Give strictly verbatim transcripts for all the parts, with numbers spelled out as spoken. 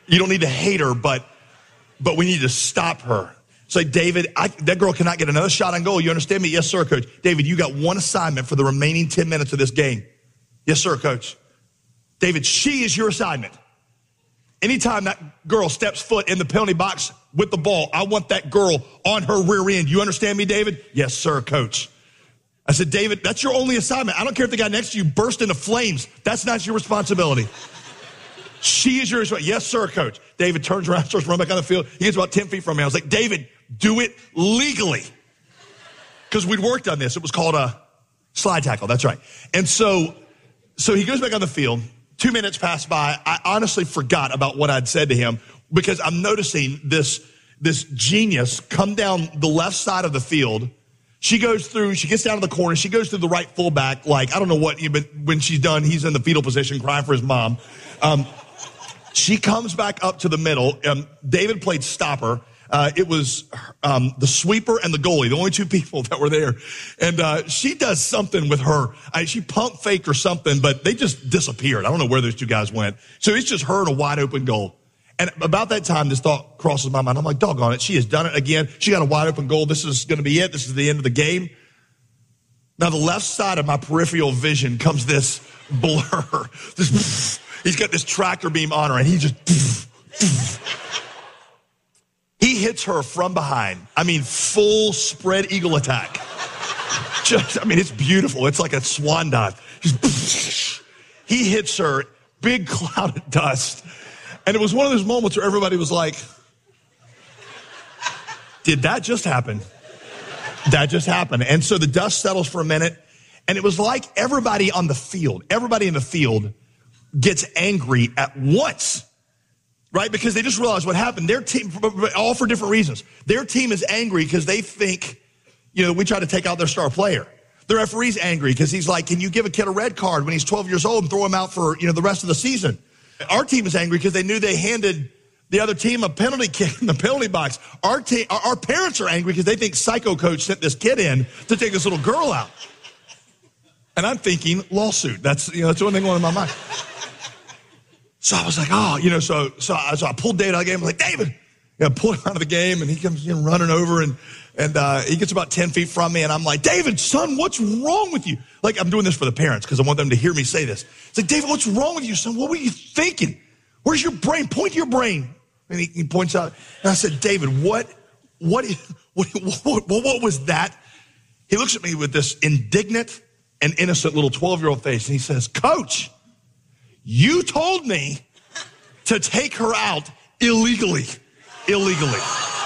You don't need to hate her, but but we need to stop her. Say, David, I, that girl cannot get another shot on goal. You understand me? Yes, sir, coach. David, you got one assignment for the remaining ten minutes of this game. Yes, sir, coach. David, she is your assignment. Anytime that girl steps foot in the penalty box with the ball, I want that girl on her rear end. You understand me, David? Yes, sir, coach. I said, David, that's your only assignment. I don't care if the guy next to you burst into flames. That's not your responsibility. She is yours. Yes, sir, coach. David turns around, starts running back on the field. He gets about ten feet from me. I was like, David, do it legally. Because we'd worked on this. It was called a slide tackle. That's right. And so, so he goes back on the field. Two minutes passed by. I honestly forgot about what I'd said to him because I'm noticing this, this genius come down the left side of the field. She goes through, she gets down to the corner. She goes through the right fullback. Like, I don't know what, but when she's done, he's in the fetal position crying for his mom. Um, she comes back up to the middle. Um, David played stopper. Uh, it was um, the sweeper and the goalie, the only two people that were there. And uh, she does something with her. I, she pump faked or something, but they just disappeared. I don't know where those two guys went. So it's just her and a wide open goal. And about that time, this thought crosses my mind. I'm like, doggone it. She has done it again. She got a wide open goal. This is going to be it. This is the end of the game. Now, the left side of my peripheral vision comes this blur. This, he's got this tractor beam on her, and he just... He hits her from behind. I mean, full spread eagle attack. Just, I mean, it's beautiful. It's like a swan dive. Just, he hits her, big cloud of dust. And it was one of those moments where everybody was like, did that just happen? That just happened. And so the dust settles for a minute. And it was like everybody on the field, everybody in the field gets angry at once. Right? Because they just realized what happened. Their team, all for different reasons. Their team is angry because they think, you know, we try to take out their star player. The referee's angry because he's like, can you give a kid a red card when he's twelve years old and throw him out for, you know, the rest of the season? Our team is angry because they knew they handed the other team a penalty kick in the penalty box. Our team, our parents are angry because they think psycho coach sent this kid in to take this little girl out. And I'm thinking lawsuit. That's, you know, that's the one thing going in my mind. So I was like, oh, you know, so so I, so I pulled David out of the game. I was like, David, you know, pull him out of the game. And he comes you know, running over and and uh, he gets about ten feet from me. And I'm like, David, son, what's wrong with you? Like, I'm doing this for the parents because I want them to hear me say this. It's like, David, what's wrong with you, son? What were you thinking? Where's your brain? Point to your brain. And he, he points out. And I said, David, what, what, what, what, what, what was that? He looks at me with this indignant and innocent little twelve-year-old face. And he says, Coach, you told me to take her out illegally. Illegally.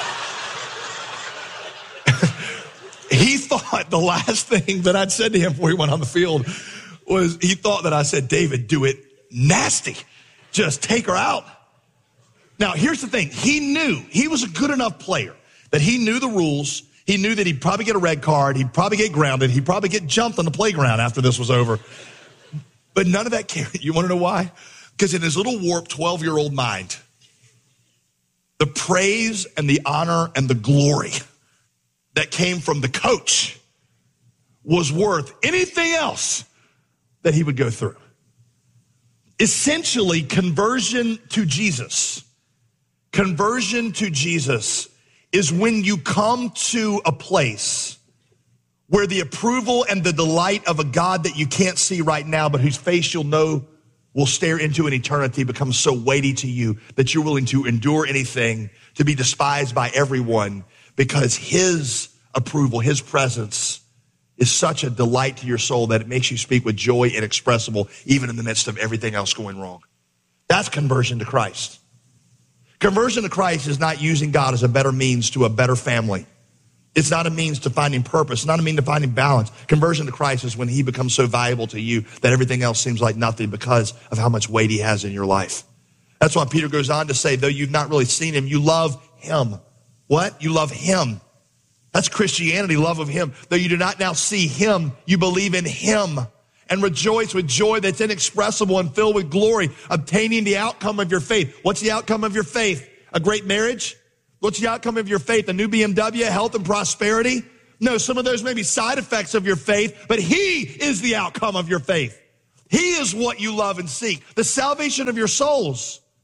He thought the last thing that I'd said to him before he went on the field was he thought that I said, David, do it nasty. Just take her out. Now, here's the thing. He knew he was a good enough player that he knew the rules. He knew that he'd probably get a red card. He'd probably get grounded. He'd probably get jumped on the playground after this was over. But none of that carried. You want to know why? Because in his little warped twelve-year-old mind, the praise and the honor and the glory that came from the coach was worth anything else that he would go through. Essentially, conversion to Jesus. Conversion to Jesus is when you come to a place where the approval and the delight of a God that you can't see right now, but whose face you'll know will stare into an eternity, becomes so weighty to you that you're willing to endure anything, to be despised by everyone, because his approval, his presence is such a delight to your soul that it makes you speak with joy inexpressible, even in the midst of everything else going wrong. That's conversion to Christ. Conversion to Christ is not using God as a better means to a better family. It's not a means to finding purpose. It's not a means to finding balance. Conversion to Christ is when he becomes so valuable to you that everything else seems like nothing because of how much weight he has in your life. That's why Peter goes on to say, though you've not really seen him, you love him. What? You love him. That's Christianity, love of him. Though you do not now see him, you believe in him and rejoice with joy that's inexpressible and filled with glory, obtaining the outcome of your faith. What's the outcome of your faith? A great marriage? What's the outcome of your faith? A new B M W, health and prosperity? No, some of those may be side effects of your faith, but he is the outcome of your faith. He is what you love and seek. The salvation of your souls.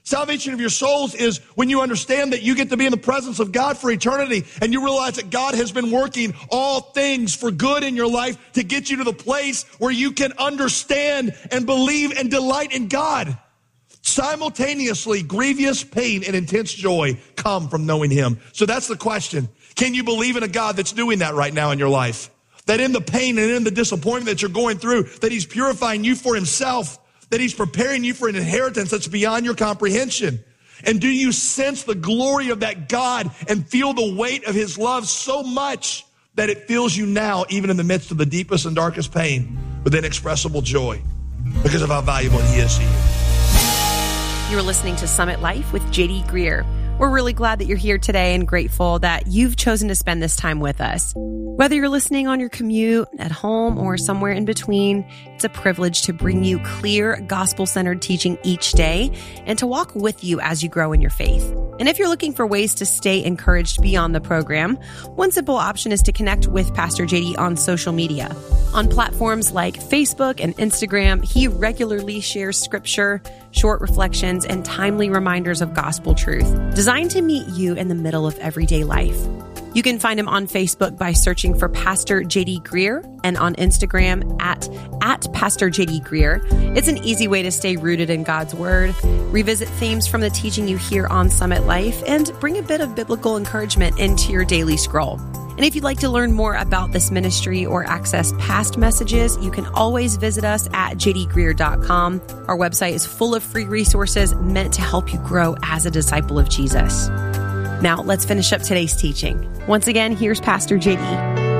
Salvation of your souls is when you understand that you get to be in the presence of God for eternity and you realize that God has been working all things for good in your life to get you to the place where you can understand and believe and delight in God. Simultaneously, grievous pain and intense joy come from knowing him. So that's the question. Can you believe in a God that's doing that right now in your life? That in the pain and in the disappointment that you're going through, that he's purifying you for himself, that he's preparing you for an inheritance that's beyond your comprehension. And do you sense the glory of that God and feel the weight of his love so much that it fills you now, even in the midst of the deepest and darkest pain, with inexpressible joy because of how valuable he is to you? You're listening to Summit Life with J D Greear. We're really glad that you're here today and grateful that you've chosen to spend this time with us. Whether you're listening on your commute, at home, or somewhere in between, it's a privilege to bring you clear, gospel-centered teaching each day and to walk with you as you grow in your faith. And if you're looking for ways to stay encouraged beyond the program, one simple option is to connect with Pastor J D on social media. On platforms like Facebook and Instagram, he regularly shares scripture, short reflections, and timely reminders of gospel truth, designed to meet you in the middle of everyday life. You can find him on Facebook by searching for Pastor J D Greear and on Instagram at, at Pastor J D Greear. It's an easy way to stay rooted in God's Word, revisit themes from the teaching you hear on Summit Life, and bring a bit of biblical encouragement into your daily scroll. And if you'd like to learn more about this ministry or access past messages, you can always visit us at j d greear dot com. Our website is full of free resources meant to help you grow as a disciple of Jesus. Now, let's finish up today's teaching. Once again, here's Pastor J D.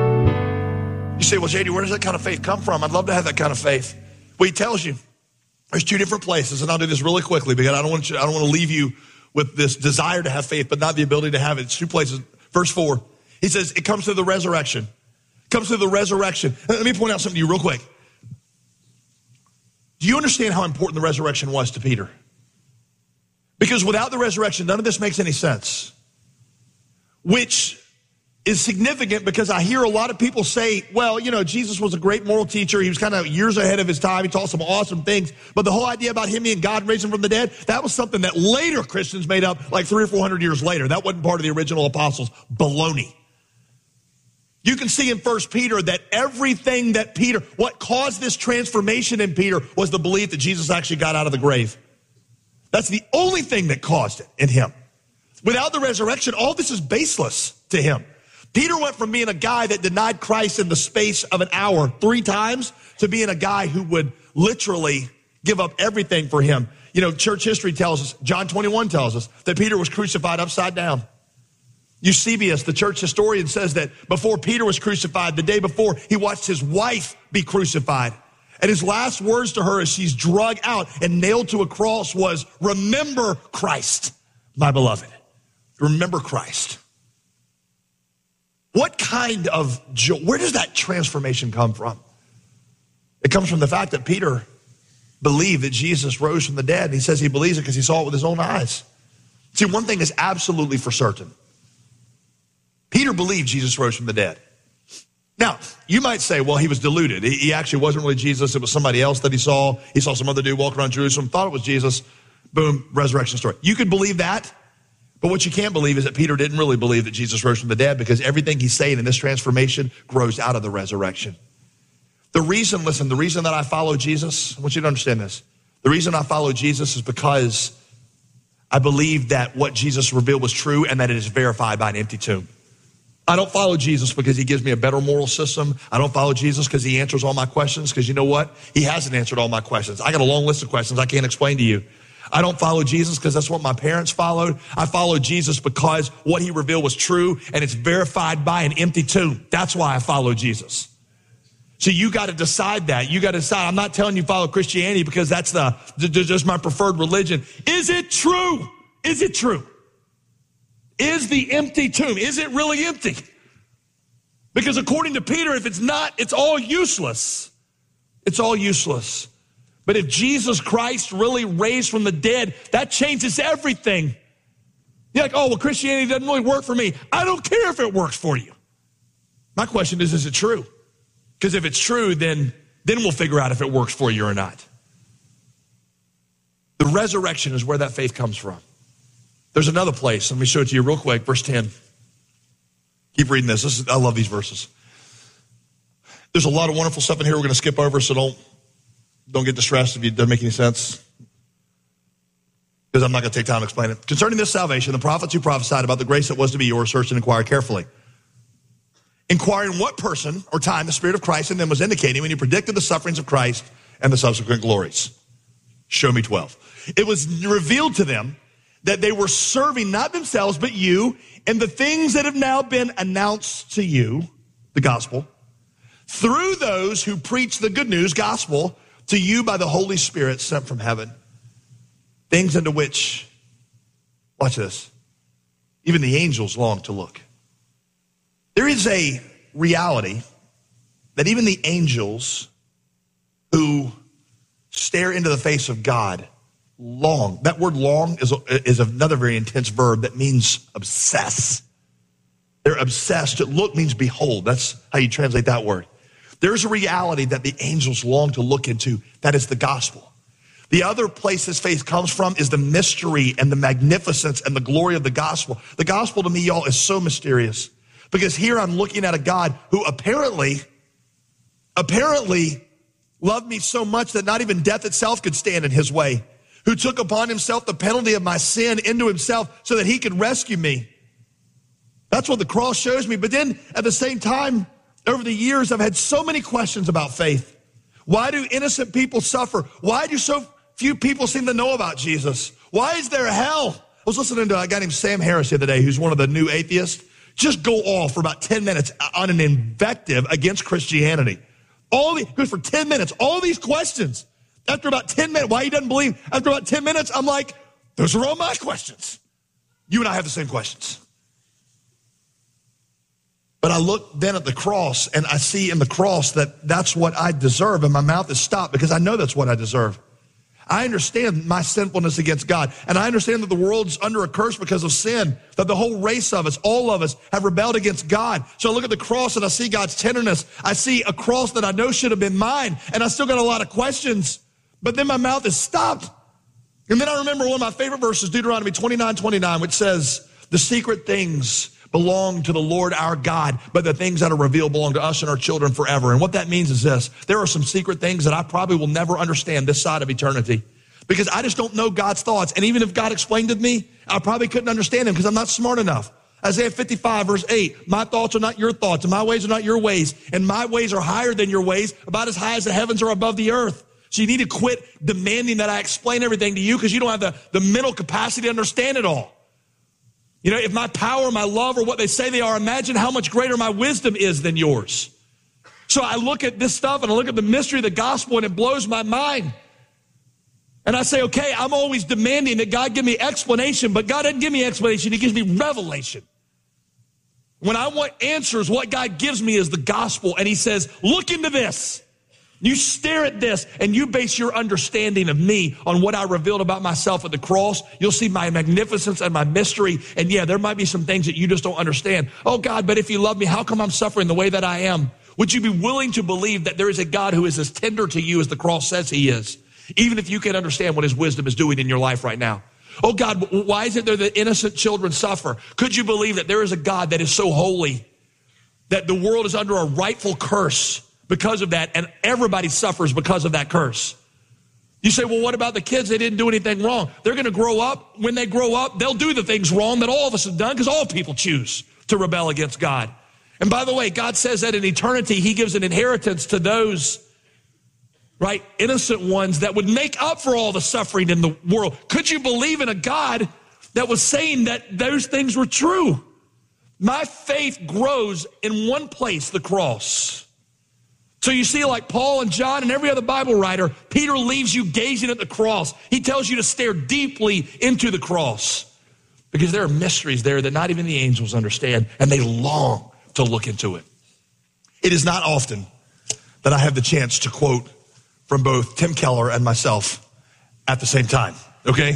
You say, well, J D, where does that kind of faith come from? I'd love to have that kind of faith. Well, he tells you there's two different places, and I'll do this really quickly because I don't want you, I don't want to leave you with this desire to have faith, but not the ability to have it. It's two places. Verse four, he says it comes through the resurrection. It comes through the resurrection. Let me point out something to you real quick. Do you understand how important the resurrection was to Peter? Because without the resurrection, none of this makes any sense. Which is significant because I hear a lot of people say, well, you know, Jesus was a great moral teacher. He was kind of years ahead of his time. He taught some awesome things. But the whole idea about him being God raising from the dead, that was something that later Christians made up like three or four hundred years later. That wasn't part of the original apostles. Baloney. You can see in First Peter that everything that Peter, what caused this transformation in Peter was the belief that Jesus actually got out of the grave. That's the only thing that caused it in him. Without the resurrection, all this is baseless to him. Peter went from being a guy that denied Christ in the space of an hour three times to being a guy who would literally give up everything for him. You know, church history tells us, John twenty-one tells us, that Peter was crucified upside down. Eusebius, the church historian, says that before Peter was crucified, the day before, he watched his wife be crucified. And his last words to her as she's drug out and nailed to a cross was, remember Christ, my beloved. Remember Christ. What kind of joy, where does that transformation come from? It comes from the fact that Peter believed that Jesus rose from the dead. And he says he believes it because he saw it with his own eyes. See, one thing is absolutely for certain. Peter believed Jesus rose from the dead. Now, you might say, well, he was deluded. He, he actually wasn't really Jesus. It was somebody else that he saw. He saw some other dude walking around Jerusalem, thought it was Jesus. Boom, resurrection story. You could believe that. But what you can't believe is that Peter didn't really believe that Jesus rose from the dead because everything he's saying in this transformation grows out of the resurrection. The reason, listen, the reason that I follow Jesus, I want you to understand this. The reason I follow Jesus is because I believe that what Jesus revealed was true and that it is verified by an empty tomb. I don't follow Jesus because he gives me a better moral system. I don't follow Jesus because he answers all my questions because you know what? He hasn't answered all my questions. I got a long list of questions I can't explain to you. I don't follow Jesus because that's what my parents followed. I follow Jesus because what he revealed was true and it's verified by an empty tomb. That's why I follow Jesus. So you got to decide that. You got to decide. I'm not telling you follow Christianity because that's the just my preferred religion. Is it true? Is it true? Is the empty tomb, is it really empty? Because according to Peter, if it's not, it's all useless. It's all useless. But if Jesus Christ really raised from the dead, that changes everything. You're like, oh, well, Christianity doesn't really work for me. I don't care if it works for you. My question is, is it true? Because if it's true, then, then we'll figure out if it works for you or not. The resurrection is where that faith comes from. There's another place. Let me show it to you real quick. Verse ten. Keep reading this. this is, I love these verses. There's a lot of wonderful stuff in here we're going to skip over, so don't, don't get distressed if it doesn't make any sense, because I'm not going to take time to explain it. Concerning this salvation, the prophets who prophesied about the grace that was to be yours searched and inquired carefully, inquiring what person or time the Spirit of Christ in them was indicating when he predicted the sufferings of Christ and the subsequent glories. Show me twelve. It was revealed to them that they were serving not themselves but you and the things that have now been announced to you, the gospel, through those who preach the good news gospel to you by the Holy Spirit sent from heaven. Things into which, watch this, even the angels long to look. There is a reality that even the angels who stare into the face of God long. That word long is, is another very intense verb that means obsess. They're obsessed. To look means behold. That's how you translate that word. There's a reality that the angels long to look into. That is the gospel. The other place this faith comes from is the mystery and the magnificence and the glory of the gospel. The gospel to me, y'all, is so mysterious, because here I'm looking at a God who apparently, apparently loved me so much that not even death itself could stand in his way, who took upon himself the penalty of my sin into himself so that he could rescue me. That's what the cross shows me. But then at the same time, over the years, I've had so many questions about faith. Why do innocent people suffer? Why do so few people seem to know about Jesus? Why is there hell? I was listening to a guy named Sam Harris the other day, who's one of the new atheists. Just go off for about ten minutes on an invective against Christianity. All the, good for ten minutes, all these questions. After about ten minutes, why he doesn't believe, after about ten minutes, I'm like, those are all my questions. You and I have the same questions. But I look then at the cross, and I see in the cross that that's what I deserve, and my mouth is stopped because I know that's what I deserve. I understand my sinfulness against God, and I understand that the world's under a curse because of sin, that the whole race of us, all of us, have rebelled against God. So I look at the cross and I see God's tenderness. I see a cross that I know should have been mine, and I still got a lot of questions, but then my mouth is stopped. And then I remember one of my favorite verses, Deuteronomy twenty-nine twenty-nine, which says, the secret things belong to the Lord our God, but the things that are revealed belong to us and our children forever. And what that means is this: there are some secret things that I probably will never understand this side of eternity, because I just don't know God's thoughts. And even if God explained to me, I probably couldn't understand him because I'm not smart enough. Isaiah fifty-five verse eight, my thoughts are not your thoughts, and my ways are not your ways, and my ways are higher than your ways, about as high as the heavens are above the earth. So you need to quit demanding that I explain everything to you, because you don't have the, the mental capacity to understand it all. You know, if my power, my love are what they say they are, imagine how much greater my wisdom is than yours. So I look at this stuff and I look at the mystery of the gospel, and it blows my mind. And I say, okay, I'm always demanding that God give me explanation, but God doesn't give me explanation. He gives me revelation. When I want answers, what God gives me is the gospel. And he says, look into this. You stare at this and you base your understanding of me on what I revealed about myself at the cross. You'll see my magnificence and my mystery. And yeah, there might be some things that you just don't understand. Oh God, but if you love me, how come I'm suffering the way that I am? Would you be willing to believe that there is a God who is as tender to you as the cross says he is, even if you can understand what his wisdom is doing in your life right now? Oh God, why is it there that innocent children suffer? Could you believe that there is a God that is so holy that the world is under a rightful curse because of that, and everybody suffers because of that curse? You say, well, what about the kids? They didn't do anything wrong. They're going to grow up. When they grow up, they'll do the things wrong that all of us have done, because all people choose to rebel against God. And by the way, God says that in eternity, he gives an inheritance to those, right, innocent ones that would make up for all the suffering in the world. Could you believe in a God that was saying that those things were true? My faith grows in one place, the cross. So you see, like Paul and John and every other Bible writer, Peter leaves you gazing at the cross. He tells you to stare deeply into the cross, because there are mysteries there that not even the angels understand, and they long to look into it. It is not often that I have the chance to quote from both Tim Keller and myself at the same time, okay?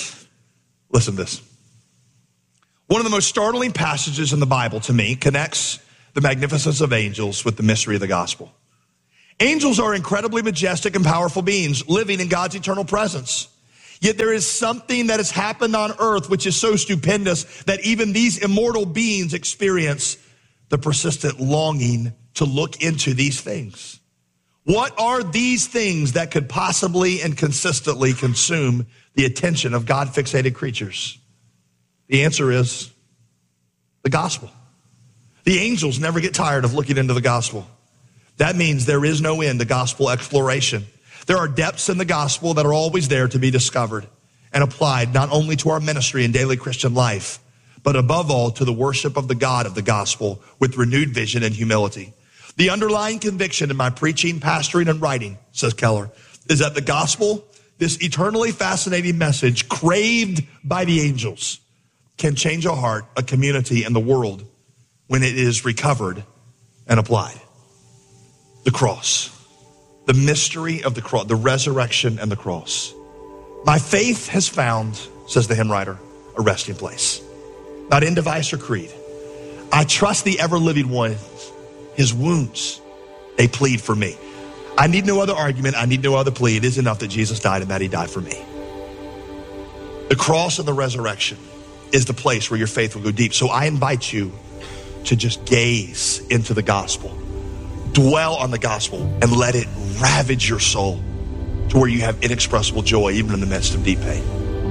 Listen to this. One of the most startling passages in the Bible to me connects the magnificence of angels with the mystery of the gospel. Angels are incredibly majestic and powerful beings living in God's eternal presence. Yet there is something that has happened on earth which is so stupendous that even these immortal beings experience the persistent longing to look into these things. What are these things that could possibly and consistently consume the attention of God-fixated creatures? The answer is the gospel. The angels never get tired of looking into the gospel. That means there is no end to gospel exploration. There are depths in the gospel that are always there to be discovered and applied not only to our ministry and daily Christian life, but above all to the worship of the God of the gospel with renewed vision and humility. The underlying conviction in my preaching, pastoring, and writing, says Keller, is that the gospel, this eternally fascinating message craved by the angels, can change a heart, a community, and the world when it is recovered and applied. The cross. The mystery of the cross, the resurrection and the cross. My faith has found, says the hymn writer, a resting place. Not in device or creed. I trust the ever-living one. His wounds, they plead for me. I need no other argument. I need no other plea. It is enough that Jesus died and that he died for me. The cross and the resurrection is the place where your faith will go deep. So I invite you to just gaze into the gospel. Dwell on the gospel and let it ravage your soul to where you have inexpressible joy even in the midst of deep pain.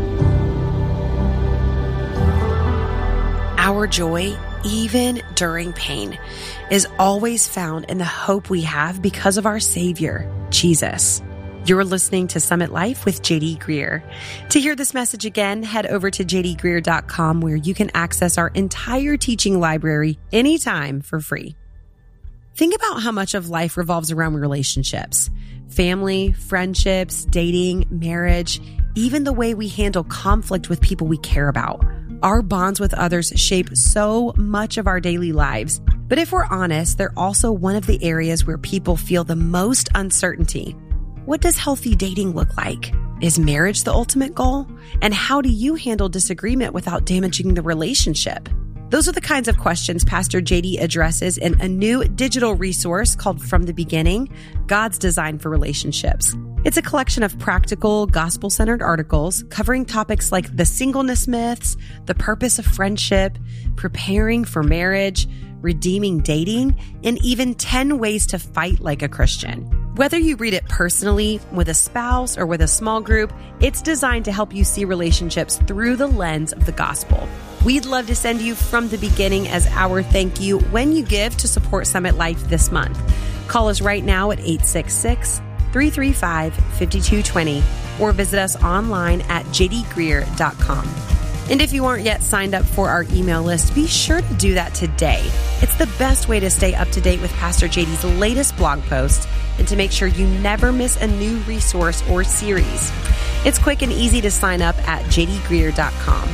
Our joy, even during pain, is always found in the hope we have because of our Savior, Jesus. You're listening to Summit Life with J D Greear. To hear this message again, head over to j d greear dot com where you can access our entire teaching library anytime for free. Think about how much of life revolves around relationships. Family, friendships, dating, marriage, even the way we handle conflict with people we care about. Our bonds with others shape so much of our daily lives. But if we're honest, they're also one of the areas where people feel the most uncertainty. What does healthy dating look like? Is marriage the ultimate goal? And how do you handle disagreement without damaging the relationship? Those are the kinds of questions Pastor J D addresses in a new digital resource called From the Beginning, God's Design for Relationships. It's a collection of practical, gospel-centered articles covering topics like the singleness myths, the purpose of friendship, preparing for marriage, redeeming dating, and even ten ways to fight like a Christian. Whether you read it personally, with a spouse, or with a small group, it's designed to help you see relationships through the lens of the gospel. We'd love to send you From the Beginning as our thank you when you give to support Summit Life this month. Call us right now at eight six six, three three five, five two two zero or visit us online at j d greear dot com. And if you aren't yet signed up for our email list, be sure to do that today. It's the best way to stay up to date with Pastor J D's latest blog post and to make sure you never miss a new resource or series. It's quick and easy to sign up at j d greear dot com.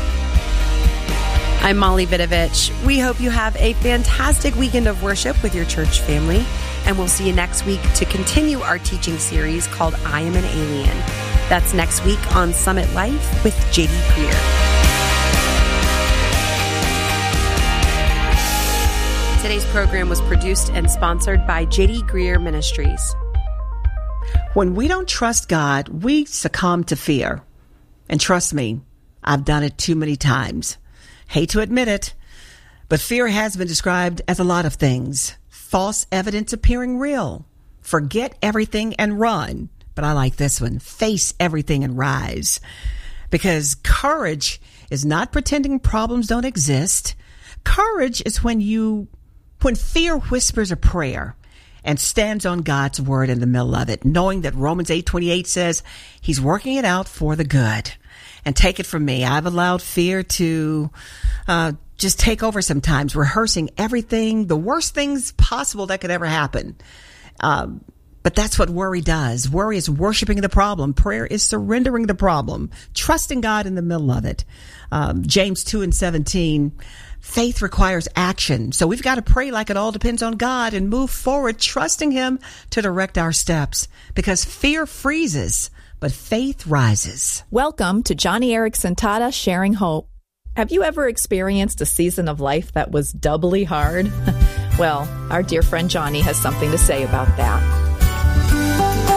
I'm Molly Vidovich. We hope you have a fantastic weekend of worship with your church family, and we'll see you next week to continue our teaching series called I Am an Alien. That's next week on Summit Life with J D Greear. Today's program was produced and sponsored by J D Greear Ministries. When we don't trust God, we succumb to fear. And trust me, I've done it too many times. Hate to admit it, but fear has been described as a lot of things. False evidence appearing real. Forget everything and run. But I like this one. Face everything and rise. Because courage is not pretending problems don't exist. Courage is when you, when fear whispers a prayer and stands on God's word in the middle of it, knowing that Romans eight twenty-eight says he's working it out for the good. And take it from me, I've allowed fear to uh, just take over sometimes, rehearsing everything, the worst things possible that could ever happen. Um, but that's what worry does. Worry is worshiping the problem. Prayer is surrendering the problem, trusting God in the middle of it. Um, James two and seventeen, faith requires action. So we've got to pray like it all depends on God and move forward, trusting him to direct our steps, because fear freezes, but faith rises. Welcome to Johnny Erickson Tata Sharing Hope. Have you ever experienced a season of life that was doubly hard? Well, our dear friend Johnny has something to say about that.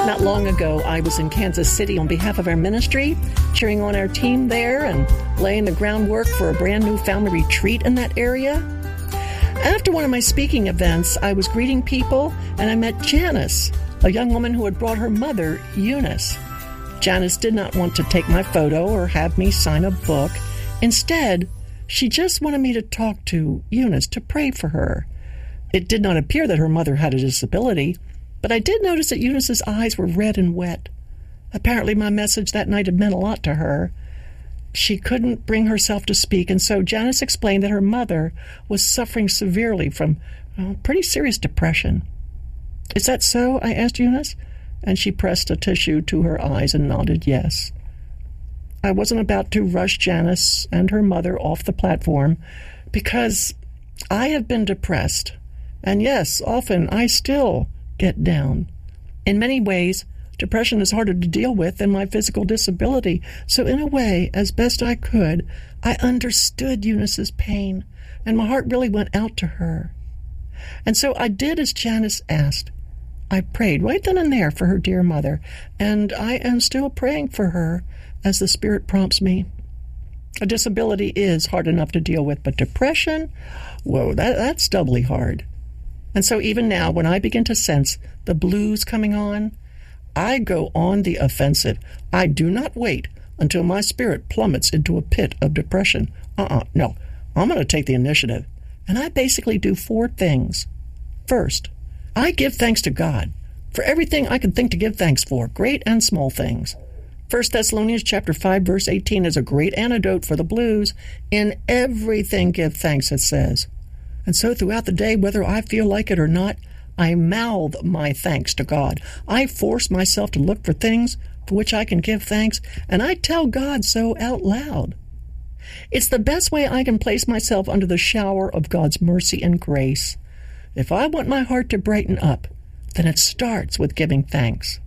Not long ago, I was in Kansas City on behalf of our ministry, cheering on our team there and laying the groundwork for a brand new family retreat in that area. After one of my speaking events, I was greeting people, and I met Janice, a young woman who had brought her mother, Eunice. Janice did not want to take my photo or have me sign a book. Instead, she just wanted me to talk to Eunice, to pray for her. It did not appear that her mother had a disability, but I did notice that Eunice's eyes were red and wet. Apparently my message that night had meant a lot to her. She couldn't bring herself to speak, and so Janice explained that her mother was suffering severely from well, pretty serious depression. "Is that so?" I asked Eunice, and she pressed a tissue to her eyes and nodded yes. I wasn't about to rush Janice and her mother off the platform because I have been depressed, and yes, often I still get down. In many ways, depression is harder to deal with than my physical disability, so in a way, as best I could, I understood Eunice's pain, and my heart really went out to her. And so I did as Janice asked. I prayed right then and there for her dear mother, and I am still praying for her as the Spirit prompts me. A disability is hard enough to deal with, but depression, whoa, that, that's doubly hard. And so even now, when I begin to sense the blues coming on, I go on the offensive. I do not wait until my spirit plummets into a pit of depression. Uh-uh, no, I'm going to take the initiative. And I basically do four things. First, I give thanks to God for everything I can think to give thanks for, great and small things. First Thessalonians chapter five, verse eighteen is a great antidote for the blues. In everything give thanks, it says. And so throughout the day, whether I feel like it or not, I mouth my thanks to God. I force myself to look for things for which I can give thanks, and I tell God so out loud. It's the best way I can place myself under the shower of God's mercy and grace. If I want my heart to brighten up, then it starts with giving thanks.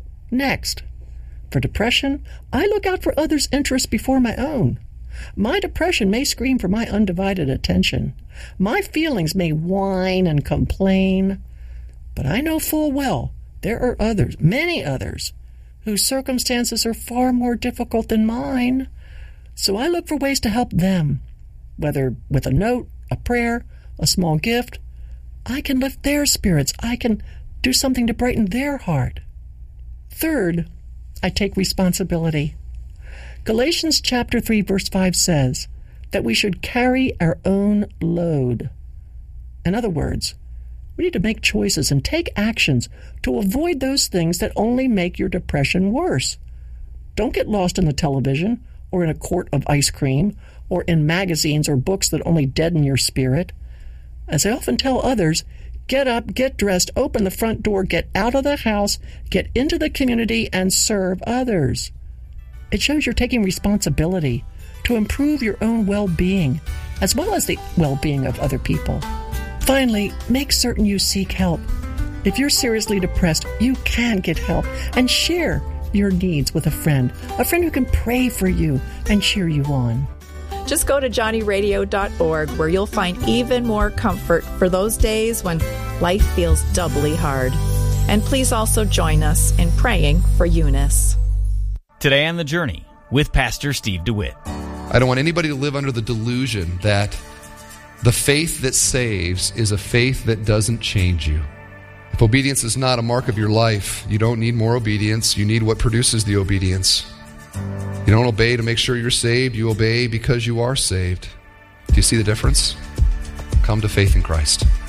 Next, for depression, I look out for others' interests before my own. My depression may scream for my undivided attention. My feelings may whine and complain. But I know full well there are others, many others, whose circumstances are far more difficult than mine. So I look for ways to help them, whether with a note, a prayer, a small gift. I can lift their spirits. I can do something to brighten their heart. Third, I take responsibility. Galatians chapter three, verse five says that we should carry our own load. In other words, we need to make choices and take actions to avoid those things that only make your depression worse. Don't get lost in the television or in a quart of ice cream or in magazines or books that only deaden your spirit. As I often tell others, get up, get dressed, open the front door, get out of the house, get into the community, and serve others. It shows you're taking responsibility to improve your own well-being, as well as the well-being of other people. Finally, make certain you seek help. If you're seriously depressed, you can get help and share your needs with a friend, a friend who can pray for you and cheer you on. Just go to johnny radio dot org where you'll find even more comfort for those days when life feels doubly hard. And please also join us in praying for Eunice. Today on The Journey with Pastor Steve DeWitt. I don't want anybody to live under the delusion that the faith that saves is a faith that doesn't change you. If obedience is not a mark of your life, you don't need more obedience. You need what produces the obedience. You don't obey to make sure you're saved. You obey because you are saved. Do you see the difference? Come to faith in Christ.